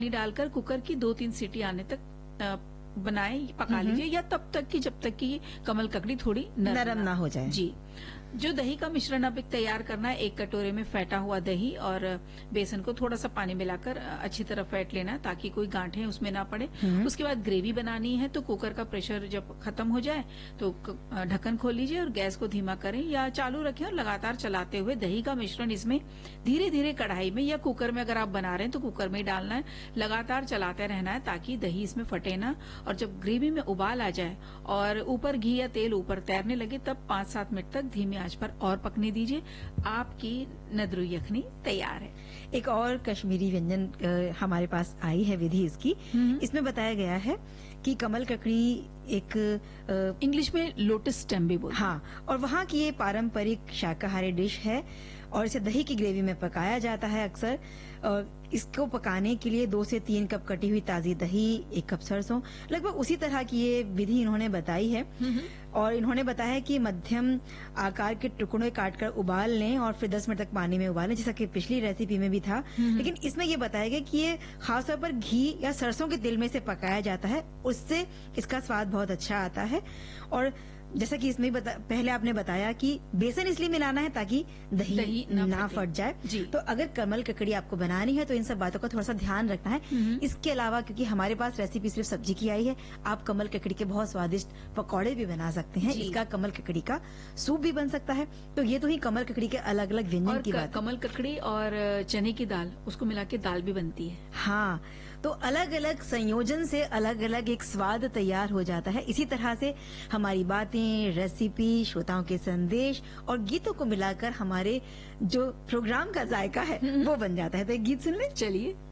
पानी डालकर कुकर की 2-3 सीटी आने तक बनाएं, पका लीजिए, या तब तक कि जब तक कि कमल ककड़ी थोड़ी नरम ना हो जाए। जी। जो दही का मिश्रण अब तैयार करना है, 1 कटोरे में फेंटा हुआ दही और बेसन को थोड़ा सा पानी मिलाकर अच्छी तरह फेंट लेना है ताकि कोई गांठें उसमें ना पड़े। उसके बाद ग्रेवी बनानी है, तो कुकर का प्रेशर जब खत्म हो जाए तो ढक्कन खोल लीजिए और गैस को धीमा करें या चालू रखें और लगातार चलाते हुए दही का मिश्रण इसमें धीरे धीरे कढ़ाई में या कुकर में, अगर आप बना रहे हैं तो कुकर में ही डालना है, लगातार चलाते रहना है ताकि दही इसमें फटे ना। और जब ग्रेवी में उबाल आ जाए और ऊपर घी या तेल ऊपर तैरने लगे तब 5-7 मिनट तक धीमी आंच पर और पकने दीजिए। आपकी नदरू यखनी तैयार है। एक और कश्मीरी व्यंजन हमारे पास आई है विधि इसकी। इसमें बताया गया है कि कमल ककड़ी एक इंग्लिश में लोटस स्टेम भी बोलते हैं। हाँ, और वहाँ की ये पारंपरिक शाकाहारी डिश है और इसे दही की ग्रेवी में पकाया जाता है अक्सर। और इसको पकाने के लिए 2 से 3 कप कटी हुई ताजी दही, 1 कप सरसों, लगभग उसी तरह की ये विधि इन्होंने बताई है। और इन्होंने बताया कि मध्यम आकार के टुकड़ों काटकर उबाल लें और फिर 10 मिनट तक पानी में उबालें, जैसा कि पिछली रेसिपी में भी था। लेकिन इसमें ये बताया गया कि ये खासतौर पर घी या सरसों के तेल में से पकाया जाता है, उससे इसका स्वाद बहुत अच्छा आता है। और जैसा कि इसमें पहले आपने बताया कि बेसन इसलिए मिलाना है ताकि दही ना फट जाए। तो अगर कमल ककड़ी आपको बनानी है तो इन सब बातों का थोड़ा सा ध्यान रखना है। इसके अलावा क्योंकि हमारे पास रेसिपी सिर्फ सब्जी की आई है, आप कमल ककड़ी के बहुत स्वादिष्ट पकौड़े भी बना सकते हैं। इसका कमल ककड़ी का सूप भी बन सकता है। तो ये तो ही कमल ककड़ी के अलग अलग व्यंजन की बात। कमल ककड़ी और चने की दाल, उसको मिला के दाल भी बनती है। हाँ, तो अलग अलग संयोजन से अलग अलग एक स्वाद तैयार हो जाता है। इसी तरह से हमारी बातें, रेसिपी, श्रोताओं के संदेश और गीतों को मिलाकर हमारे जो प्रोग्राम का जायका है वो बन जाता है। तो एक गीत सुन ले। चलिए।